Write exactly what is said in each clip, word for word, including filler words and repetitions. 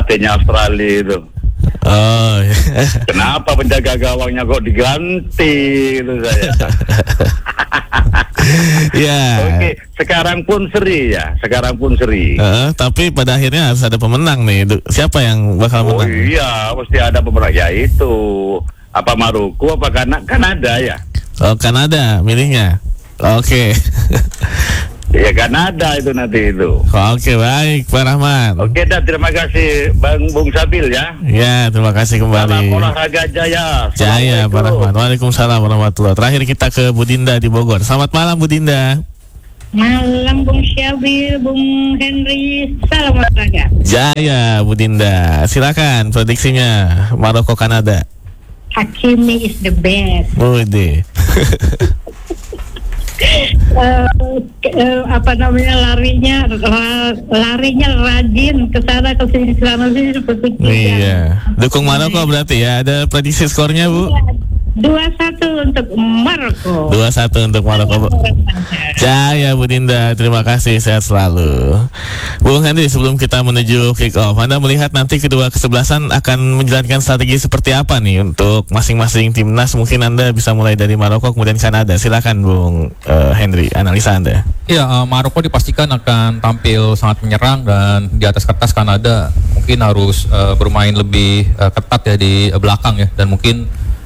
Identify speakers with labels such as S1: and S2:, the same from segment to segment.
S1: pelatihnya Australia itu.
S2: Oh,
S1: kenapa penjaga gawangnya kok diganti itu saya.
S2: Ya.
S1: Oke, sekarang pun seri ya, sekarang pun seri.
S2: Uh, tapi pada akhirnya harus ada pemenang nih. Siapa yang bakal
S1: Oh
S2: menang?
S1: iya, mesti ada pemenang. Ya itu apa Maroko apa Kana- Kanada ya?
S2: Oh, Kanada milihnya. Oke.
S1: Ya Kanada itu nanti itu.
S2: Oke, baik Pak Rahman.
S1: Oke dah, terima kasih Bang Bung Sabil ya.
S2: Ya, terima kasih kembali.
S1: Salam olahraga jaya.
S2: Jaya Pak Rahman. Waalaikumsalam warahmatullahi. Terakhir kita ke Bu Dinda di Bogor. Selamat malam Bu Dinda.
S3: Malam Bung Syabil, Bung Henry, salam olahraga.
S2: Jaya Bu Dinda. Silakan prediksinya Maroko Kanada.
S3: Hakimi is the best.
S2: Udah.
S3: uh, uh, apa namanya larinya la, larinya rajin ke sana ke sini sana sini seperti kita.
S2: Iya. Dukung Maroko berarti ya. Ada prediksi skornya Bu?
S3: Dua satu untuk Maroko.
S2: Dua satu untuk Maroko. Jaya Bu Dinda, terima kasih, sehat selalu. Bung Henry, sebelum kita menuju kick off, Anda melihat nanti kedua kesebelasan akan menjalankan strategi seperti apa nih untuk masing-masing timnas? Mungkin Anda bisa mulai dari Maroko kemudian Kanada. Silakan Bung uh, Henry, analisa Anda.
S4: Ya, uh, Maroko dipastikan akan tampil sangat menyerang dan di atas kertas Kanada mungkin harus uh, bermain lebih uh, ketat ya di uh, belakang ya, dan mungkin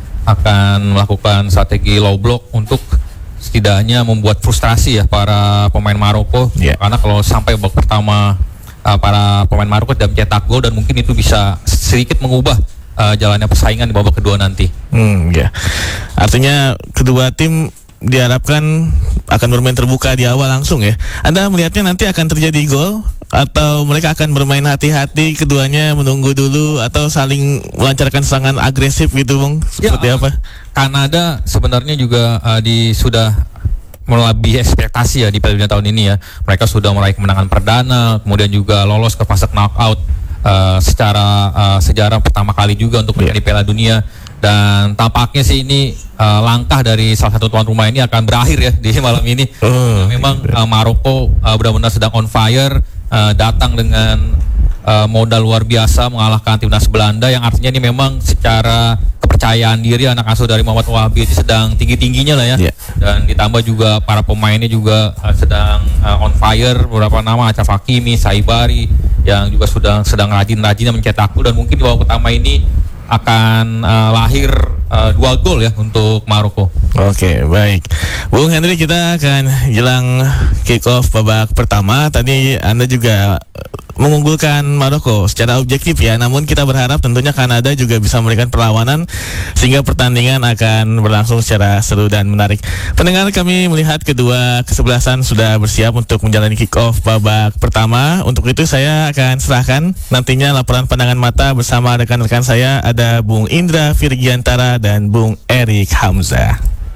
S4: akan melakukan strategi low block untuk setidaknya membuat frustrasi ya para pemain Maroko. Yeah. Karena kalau sampai babak pertama uh, para pemain Maroko tidak mencetak gol, dan mungkin itu bisa sedikit mengubah uh, jalannya persaingan di babak kedua nanti.
S2: Hmm, ya. Artinya kedua tim diharapkan akan bermain terbuka di awal langsung ya. Anda melihatnya nanti akan terjadi gol atau mereka akan bermain hati-hati, keduanya menunggu dulu atau saling melancarkan serangan agresif gitu Bung? Seperti ya, apa?
S4: Kanada sebenarnya juga uh, di sudah melebihi ekspektasi ya di Piala Dunia tahun ini ya. Mereka sudah meraih kemenangan perdana, kemudian juga lolos ke fase knockout uh, secara uh, sejarah pertama kali juga untuk menjadi yeah. Piala Dunia. Dan tampaknya sih ini uh, langkah dari salah satu tuan rumah ini akan berakhir ya di malam ini. Oh, memang uh, Maroko uh, benar-benar sedang on fire, uh, datang dengan uh, modal luar biasa mengalahkan timnas Belanda, yang artinya ini memang secara kepercayaan diri anak asuh dari Muhammad Wahabi itu sedang tinggi-tingginya lah ya. Yeah. Dan ditambah juga para pemainnya juga uh, sedang uh, on fire, beberapa nama Achraf Hakimi, Saibari yang juga sudah sedang rajin-rajinnya mencetak gol, dan mungkin di babak pertama ini akan uh, lahir uh, dua gol ya untuk Maroko.
S2: Oke, baik. Bung Henry, kita akan jelang kick off babak pertama. Tadi Anda juga mengunggulkan Maroko secara objektif ya, namun kita berharap tentunya Kanada juga bisa memberikan perlawanan sehingga pertandingan akan berlangsung secara seru dan menarik. Pendengar, kami melihat kedua kesebelasan sudah bersiap untuk menjalani kick off babak pertama. Untuk itu saya akan serahkan nantinya laporan pandangan mata bersama rekan-rekan saya, ada Bung Indra Virgiantara dan Bung Erik Hamzah.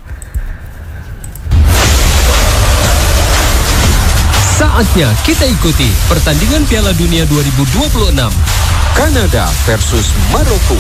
S5: Saatnya kita ikuti pertandingan Piala Dunia dua ribu dua puluh enam, Kanada versus Maroko.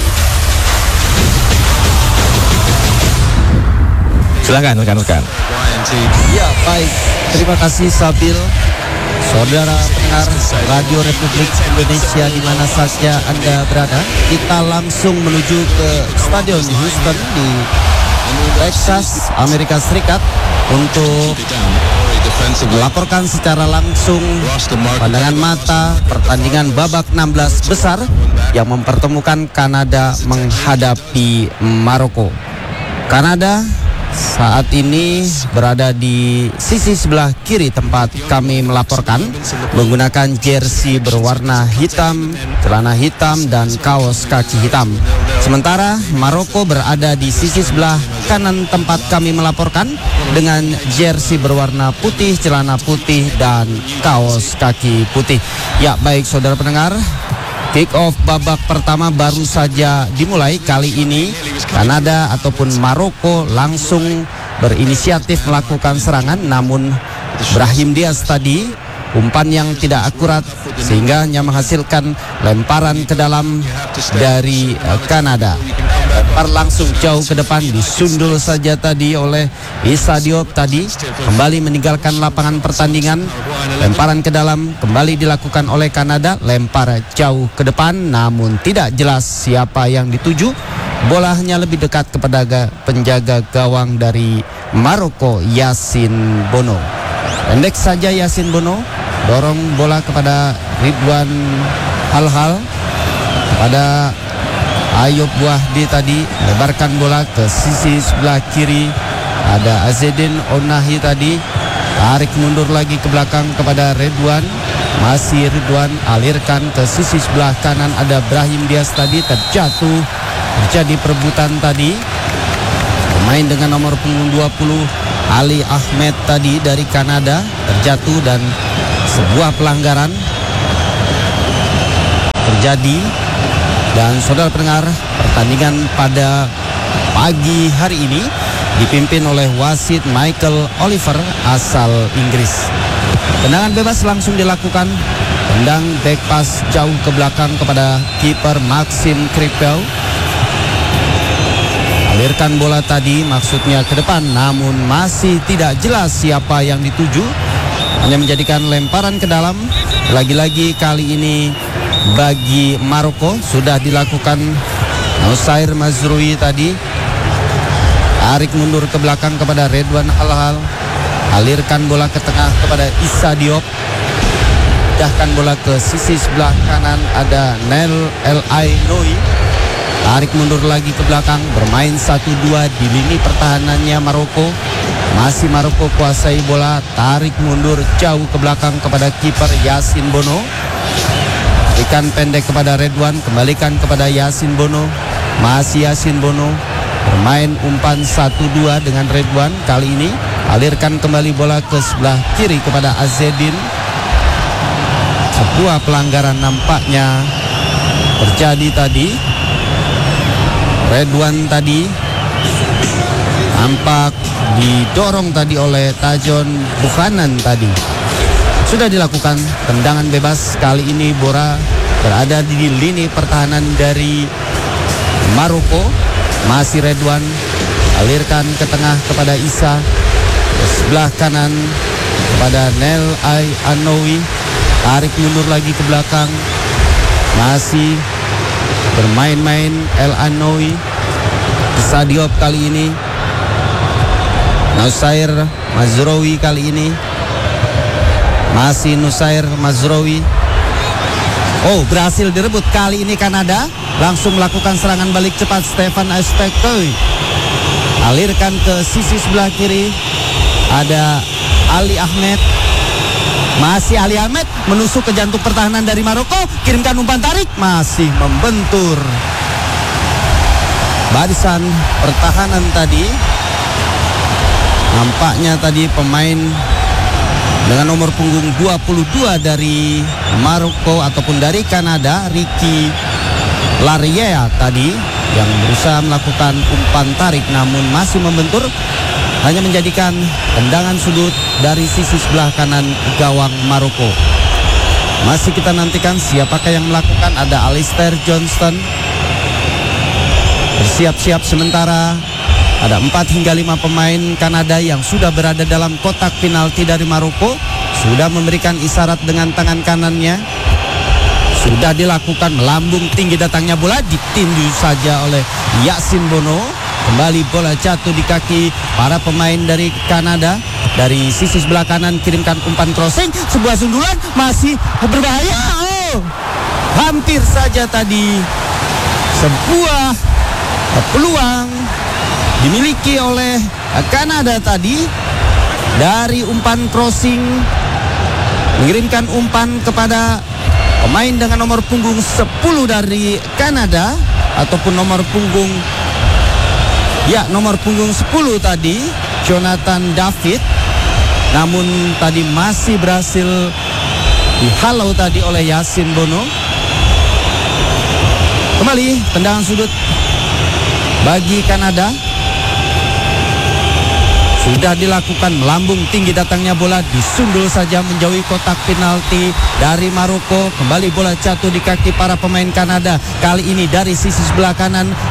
S2: Silakan rekan-rekan.
S6: Ya, baik. Terima kasih Sabil. Saudara pendengar Radio Republik Indonesia di mana saja Anda berada, kita langsung menuju ke Stadion Houston di Texas, Amerika Serikat untuk melaporkan secara langsung pandangan mata pertandingan babak enam belas besar yang mempertemukan Kanada menghadapi Maroko. Kanada saat ini berada di sisi sebelah kiri tempat kami melaporkan, menggunakan jersey berwarna hitam, celana hitam, dan kaos kaki hitam. Sementara Maroko berada di sisi sebelah kanan tempat kami melaporkan dengan jersey berwarna putih, celana putih, dan kaos kaki putih. Ya, baik saudara pendengar, kick off babak pertama baru saja dimulai. Kali ini Kanada ataupun Maroko langsung berinisiatif melakukan serangan, namun Brahim Diaz tadi umpan yang tidak akurat sehingga hanya menghasilkan lemparan ke dalam dari Kanada. lempar langsung jauh ke depan, disundul saja tadi oleh Issa Diop tadi. Kembali meninggalkan lapangan pertandingan. Lemparan ke dalam kembali dilakukan oleh Kanada. Lempar jauh ke depan namun tidak jelas siapa yang dituju. Bola hanya lebih dekat kepada ga- penjaga gawang dari Maroko, Yasin Bono. Pendek saja Yasin Bono, dorong bola kepada Ridwan Halhal, kepada Ayub Wahdi tadi, lebarkan bola ke sisi sebelah kiri. Ada Azedin Onahi tadi, tarik mundur lagi ke belakang kepada Ridwan. Masih Ridwan, alirkan ke sisi sebelah kanan. Ada Brahim Diaz tadi, terjatuh, terjadi perebutan tadi. Pemain dengan nomor punggung dua puluh Ali Ahmed tadi dari Kanada terjatuh dan sebuah pelanggaran terjadi. Dan saudara pendengar, pertandingan pada pagi hari ini dipimpin oleh wasit Michael Oliver asal Inggris. Tendangan bebas langsung dilakukan. Tendang back pass jauh ke belakang kepada kiper Maxim Kripel. Alirkan bola tadi maksudnya ke depan namun masih tidak jelas siapa yang dituju. Hanya menjadikan lemparan ke dalam. Lagi-lagi kali ini bagi Maroko sudah dilakukan. Nusair Mazrui tadi tarik mundur ke belakang kepada Ridwan Halhal. Alirkan bola ke tengah kepada Issa Diop. Pindahkan bola ke sisi sebelah kanan. Ada Nel El Ainoui. Tarik mundur lagi ke belakang. Bermain satu dua di lini pertahanannya Maroko. Masih Maroko kuasai bola. Tarik mundur jauh ke belakang kepada kiper Yasin Bono. Berikan pendek kepada Ridwan. Kembalikan kepada Yasin Bono. Masih Yasin Bono. Bermain umpan satu dua dengan Ridwan. Kali ini alirkan kembali bola ke sebelah kiri kepada Azedin. Sebuah pelanggaran nampaknya terjadi tadi. Ridwan tadi tampak didorong tadi oleh Tajon Buchanan tadi. Sudah dilakukan tendangan bebas. Kali ini Bora berada di lini pertahanan dari Maroko. Masih Ridwan, alirkan ke tengah kepada Isa. Ke sebelah kanan kepada Nel Ai Anoui. Tarik mundur lagi ke belakang. Masih bermain-main El Anoui. Issa Diop kali ini. Nusair Mazroui kali ini. Masih Nusair Mazroui. Oh, berhasil direbut kali ini Kanada. Langsung melakukan serangan balik cepat Stefan Aspektoy. Alirkan ke sisi sebelah kiri. Ada Ali Ahmed. Masih Ali Ahmed menusuk ke jantung pertahanan dari Maroko. Kirimkan umpan tarik. Masih membentur barisan pertahanan tadi. Nampaknya tadi pemain dengan nomor punggung dua puluh dua dari Maroko ataupun dari Kanada, Ricky Lariea tadi yang berusaha melakukan umpan tarik namun masih membentur. Hanya menjadikan tendangan sudut dari sisi sebelah kanan gawang Maroko. Masih kita nantikan siapakah yang melakukan. Ada Alistair Johnston bersiap-siap sementara. Ada empat hingga lima pemain Kanada yang sudah berada dalam kotak penalti dari Maroko. Sudah memberikan isyarat dengan tangan kanannya. Sudah dilakukan, melambung tinggi datangnya bola, ditindu saja oleh Yasin Bono. Kembali bola jatuh di kaki para pemain dari Kanada. Dari sisi sebelah kanan kirimkan umpan crossing. Sebuah sundulan masih berbahaya. Oh, hampir saja tadi sebuah peluang dimiliki oleh Kanada tadi. Dari umpan crossing mengirimkan umpan kepada pemain dengan nomor punggung sepuluh dari Kanada. Ataupun nomor punggung Ya, nomor punggung sepuluh tadi, Jonathan David. Namun tadi masih berhasil dihalau tadi oleh Yasin Bono. Kembali tendangan sudut bagi Kanada. Sudah dilakukan, melambung tinggi datangnya bola, disundul saja menjauhi kotak penalti dari Maroko. Kembali bola jatuh di kaki para pemain Kanada. Kali ini dari sisi sebelah kanan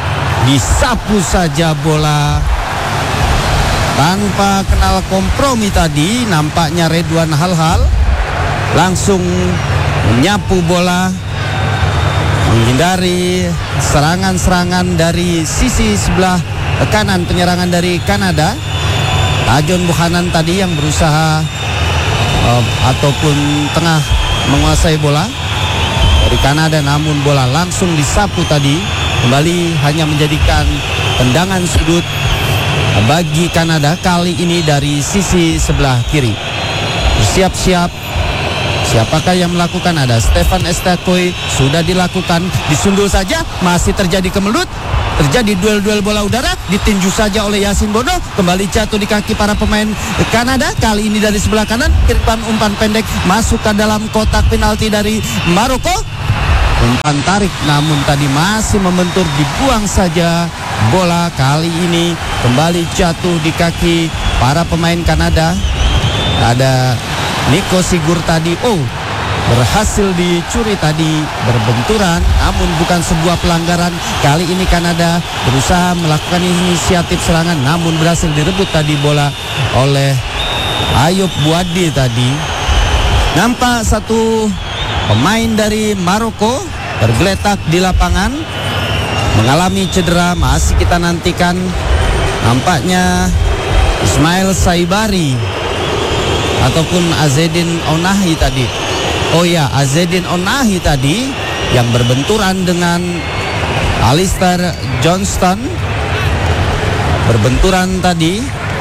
S6: disapu saja bola tanpa kenal kompromi tadi. Nampaknya Redwan Hal-Hal langsung menyapu bola, menghindari serangan-serangan dari sisi sebelah kanan penyerangan dari Kanada. Tajon Buchanan tadi yang berusaha uh, ataupun tengah menguasai bola dari Kanada, namun bola langsung disapu tadi. Kembali hanya menjadikan tendangan sudut bagi Kanada, kali ini dari sisi sebelah kiri. Bersiap-siap, siapakah yang melakukan? Ada Stefan Estakoy, sudah dilakukan, disundul saja, masih terjadi kemelut, terjadi duel-duel bola udara, ditinju saja oleh Yasin Bono, kembali jatuh di kaki para pemain Kanada, kali ini dari sebelah kanan, kiriman umpan pendek masuk ke dalam kotak penalti dari Maroko. Umpan tarik namun tadi masih membentur, dibuang saja bola, kali ini kembali jatuh di kaki para pemain Kanada. Ada Nico Sigur tadi, oh berhasil dicuri tadi, berbenturan namun bukan sebuah pelanggaran. Kali ini Kanada berusaha melakukan inisiatif serangan namun berhasil direbut tadi bola oleh Ayub Buadi tadi. Nampak satu pemain dari Maroko tergeletak di lapangan mengalami cedera, masih kita nantikan. Nampaknya Ismail Saibari ataupun Azedin Onahi tadi. Oh ya, Azedin Onahi tadi yang berbenturan dengan Alistair Johnston. Berbenturan tadi,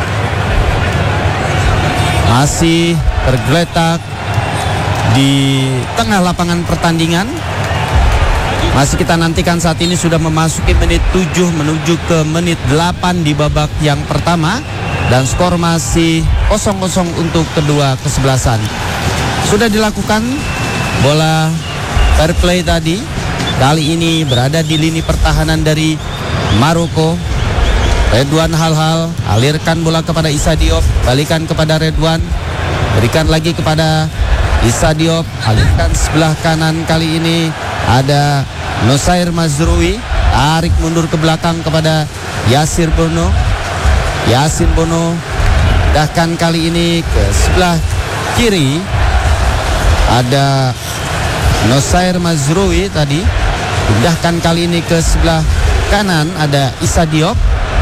S6: masih tergeletak di tengah lapangan pertandingan. Masih kita nantikan, saat ini sudah memasuki menit tujuh menuju ke menit delapan di babak yang pertama. Dan skor masih kosong kosong untuk kedua kesebelasan. Sudah dilakukan bola fair play tadi. Kali ini berada di lini pertahanan dari Maroko. Redwan Hal-Hal alirkan bola kepada Issa Diop, balikan kepada Redwan, berikan lagi kepada Issa Diop, alirkan sebelah kanan. Kali ini ada Nosair Mazrui, tarik mundur ke belakang kepada Yasir Bono. Yasin Bono pindahkan kali ini ke sebelah kiri. Ada Nosair Mazrui tadi, pindahkan kali ini ke sebelah kanan. Ada Issa Diop,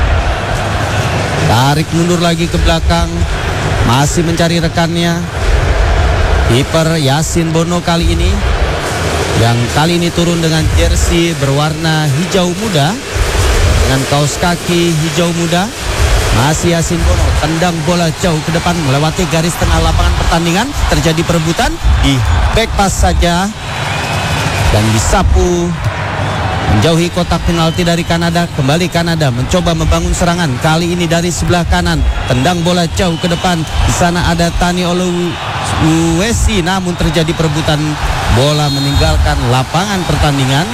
S6: tarik mundur lagi ke belakang, masih mencari rekannya. Kiper Yasin Bono kali ini, yang kali ini turun dengan jersey berwarna hijau muda dengan kaos kaki hijau muda. Masih Yasin Bono, tendang bola jauh ke depan melewati garis tengah lapangan pertandingan. Terjadi perebutan, di back pass saja dan disapu menjauhi kotak penalti dari Kanada. Kembali Kanada mencoba membangun serangan, kali ini dari sebelah kanan, tendang bola jauh ke depan. Di sana ada Tani Oluwesi, namun terjadi perebutan, bola meninggalkan lapangan pertandingan.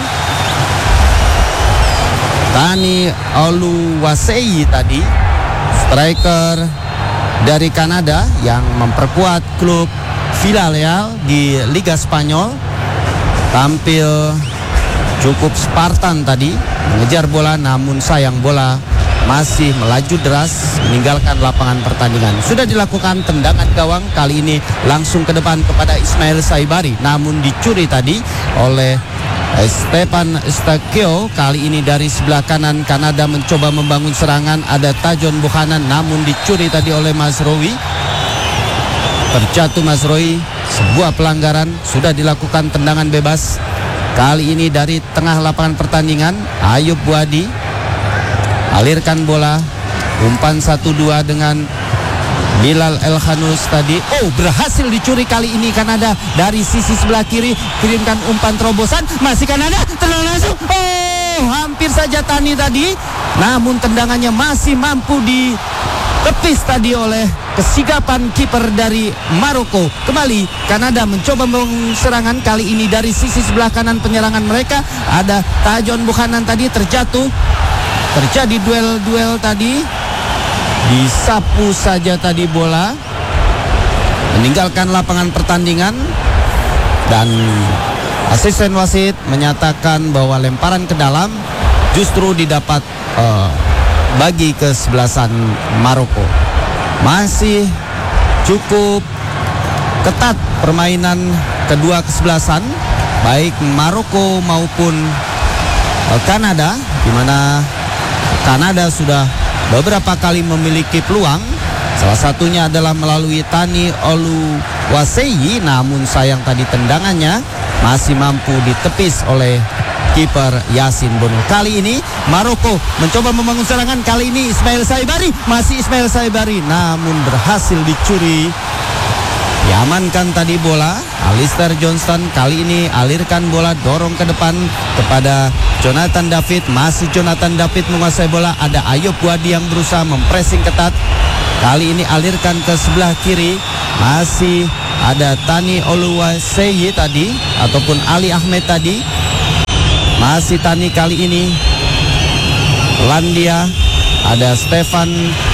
S6: Tani Oluwasei tadi, striker dari Kanada yang memperkuat klub Villarreal di Liga Spanyol, tampil cukup Spartan tadi, mengejar bola namun sayang bola masih melaju deras meninggalkan lapangan pertandingan. Sudah dilakukan tendangan gawang, kali ini langsung ke depan kepada Ismail Saibari, namun dicuri tadi oleh Stefan Stakio. Kali ini dari sebelah kanan Kanada mencoba membangun serangan. Ada Tajon Buchanan, namun dicuri tadi oleh Mazrui. Terjatuh Mazrui, sebuah pelanggaran. Sudah dilakukan tendangan bebas. Kali ini dari tengah lapangan pertandingan, Ayub Buadi alirkan bola, umpan satu dua dengan Bilal El Khanous tadi. Oh, berhasil dicuri kali ini Kanada dari sisi sebelah kiri. Kirimkan umpan terobosan, masih Kanada, tenang langsung. Oh, hampir saja Tani tadi, namun tendangannya masih mampu ditepis tadi oleh kesigapan kiper dari Maroko. Kembali Kanada mencoba membangun serangan, kali ini dari sisi sebelah kanan penyerangan mereka. Ada Tajon Buchanan tadi terjatuh. Terjadi duel-duel tadi, disapu saja tadi bola, meninggalkan lapangan pertandingan. Dan asisten wasit menyatakan bahwa lemparan ke dalam justru didapat uh, bagi kesebelasan Maroko. Masih cukup ketat permainan kedua kesebelasan, baik Maroko maupun uh, Kanada, di mana Kanada sudah beberapa kali memiliki peluang. Salah satunya adalah melalui Tani Oluwaseyi, namun sayang tadi tendangannya masih mampu ditepis oleh kiper Yasin Bono. Kali ini Maroko mencoba membangun serangan, kali ini Ismail Saibari, masih Ismail Saibari, namun berhasil dicuri. Diamankan tadi bola, Alistair Johnston kali ini alirkan bola, dorong ke depan kepada Jonathan David, masih Jonathan David menguasai bola, ada Ayub Wadi yang berusaha mempressing ketat. Kali ini alirkan ke sebelah kiri, masih ada Tani Oluwaseyi tadi ataupun Ali Ahmed tadi. Masih Tani kali ini, Landia, ada Stefan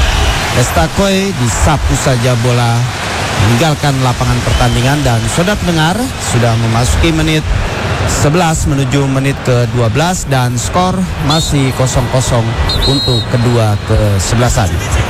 S6: Estakoe, disapu saja bola meninggalkan lapangan pertandingan. Dan saudara pendengar, sudah memasuki menit sebelas menuju menit ke dua belas dan skor masih kosong kosong untuk kedua kesebelasan.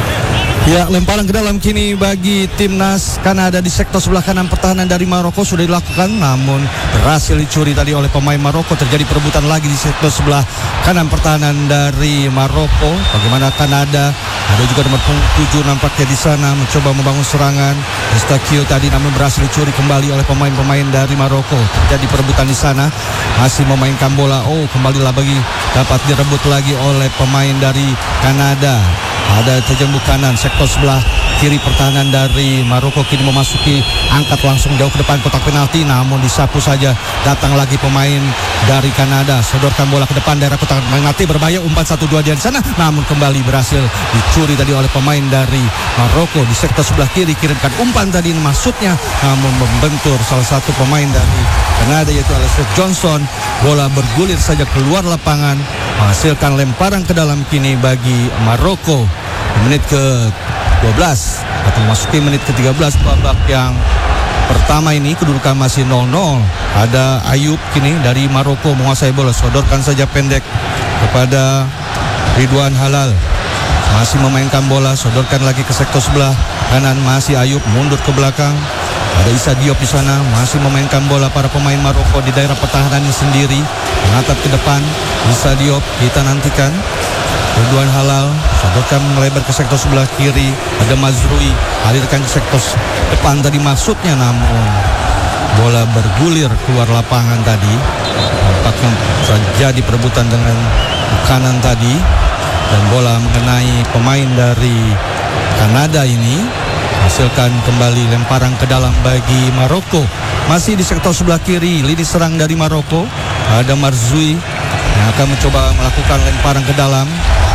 S7: Ya, lemparan ke dalam kini bagi timnas Kanada di sektor sebelah kanan pertahanan dari Maroko sudah dilakukan, namun berhasil dicuri tadi oleh pemain Maroko. Terjadi perebutan lagi di sektor sebelah kanan pertahanan dari Maroko. Bagaimana Kanada, ada juga nomor tujuh nampaknya di sana mencoba membangun serangan. Estakio tadi namun berhasil dicuri kembali oleh pemain-pemain dari Maroko. Terjadi perebutan di sana, masih memainkan bola. Oh, kembalilah bagi dapat direbut lagi oleh pemain dari Kanada. Ada terjembuk kanan sektor sebelah kiri pertahanan dari Maroko kini memasuki, angkat langsung jauh ke depan kotak penalti, namun disapu saja. Datang lagi pemain dari Kanada, sodorkan bola ke depan daerah kotak penalti, berbahaya, umpan satu dua di sana, namun kembali berhasil dicuri tadi oleh pemain dari Maroko. Di sektor sebelah kiri kirimkan umpan tadi, maksudnya namun membentur salah satu pemain dari Kanada yaitu Alistair Johnston. Bola bergulir saja keluar lapangan, menghasilkan lemparan ke dalam kini bagi Maroko. Menit ke dua belas atau memasuki menit ke tiga belas babak yang pertama ini, kedudukan masih nol nol. Ada Ayub kini dari Maroko menguasai bola, sodorkan saja pendek kepada Ridwan Halal, masih memainkan bola, sodorkan lagi ke sektor sebelah kanan, masih Ayub mundur ke belakang. Ada Issa Diop di sana, masih memainkan bola para pemain Maroko di daerah pertahanannya sendiri, menatap ke depan. Issa Diop kita nantikan. Ridwan Halal sodorkan melebar ke sektor sebelah kiri, ada Mazrui alirkan ke sektor depan tadi maksudnya, namun bola bergulir keluar lapangan tadi. Nampaknya terjadi perebutan dengan kanan tadi dan bola mengenai pemain dari Kanada ini, hasilkan kembali lemparan ke dalam bagi Maroko. Masih di sektor sebelah kiri, lini serang dari Maroko, ada Marzui yang akan mencoba melakukan lemparan ke dalam.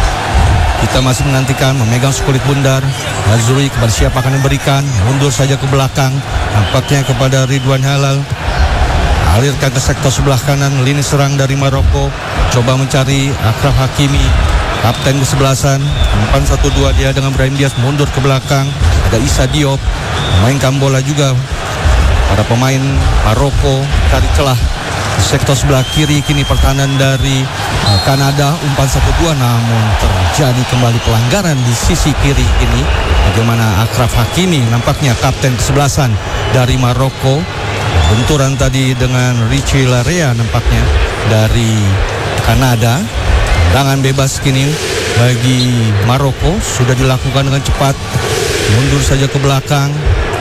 S7: Kita masih menantikan, memegang sekulit bundar. Marzui kepada siapa akan diberikan, mundur saja ke belakang, nampaknya kepada Ridwan Halal. Alirkan ke sektor sebelah kanan, lini serang dari Maroko, coba mencari Akraf Hakimi, kapten kesebelasan. Umpan satu dua dia dengan Brahim Diaz, mundur ke belakang. Ada Issa Diop memainkan bola juga. Para pemain Maroko cari celah di sektor sebelah kiri kini pertahanan dari uh, Kanada. Umpan satu dua, namun terjadi kembali pelanggaran di sisi kiri ini. Bagaimana Akraf Hakimi, nampaknya kapten kesebelasan dari Maroko, benturan tadi dengan Richie Larea nampaknya dari Kanada. Tendangan bebas kini bagi Maroko sudah dilakukan dengan cepat, mundur saja ke belakang.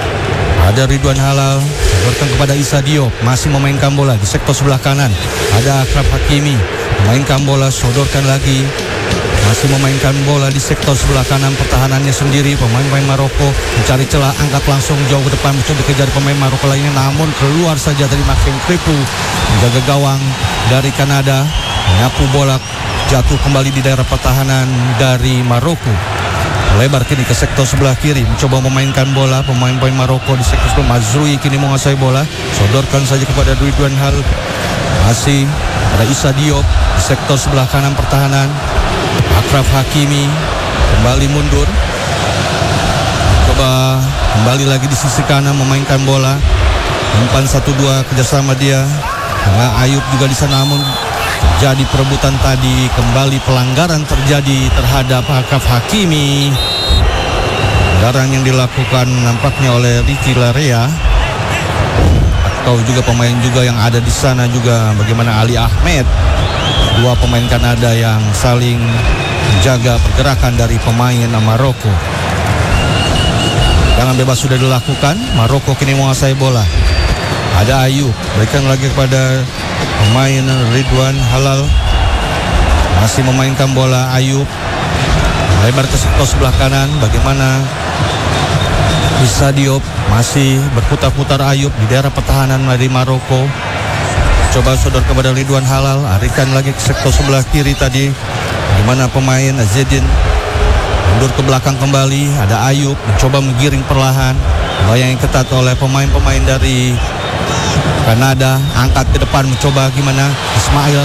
S7: Ada Ridwan Halal sodorkan kepada Issa Diop, masih memainkan bola di sektor sebelah kanan. Ada Akraf Hakimi memainkan bola, sodorkan lagi, masih memainkan bola di sektor sebelah kanan pertahanannya sendiri. Pemain-pemain Maroko mencari celah, angkat langsung jauh ke depan mencoba dikejar pemain Maroko lainnya, namun keluar saja dari Maxim Kripu, menjaga gawang dari Kanada, menyapu bola, jatuh kembali di daerah pertahanan dari Maroko. Lebar kini ke sektor sebelah kiri, mencoba memainkan bola pemain-pemain Maroko di sektor sebelah. Mazrui kini menguasai bola, sodorkan saja kepada Ridwan Hal, masih ada Issa Diop di sektor sebelah kanan pertahanan. Akraf Hakimi kembali mundur, coba kembali lagi di sisi kanan memainkan bola. Umpan satu dua kerjasama dia dengan Ayub juga di sana, namun Jadi perebutan tadi, kembali pelanggaran terjadi terhadap Akaf Hakimi. Pelanggaran yang dilakukan nampaknya oleh Ricky Larea, atau juga pemain juga yang ada di sana juga, bagaimana Ali Ahmed, dua pemain Kanada yang saling menjaga pergerakan dari pemain Maroko. Jangan bebas sudah dilakukan, Maroko kini menguasai bola. Ada Ayub, berikan lagi kepada pemain Ridwan Halal, masih memainkan bola. Ayub lebar ke sektor sebelah kanan, bagaimana Issa Diop, masih berputar-putar Ayub di daerah pertahanan dari Maroko. Coba sodor kepada Ridwan Halal, arikan lagi ke sektor sebelah kiri tadi, bagaimana pemain Zedin mundur ke belakang kembali. Ada Ayub mencoba menggiring perlahan, bola yang ketat oleh pemain-pemain dari Kanada, angkat ke depan mencoba gimana Ismail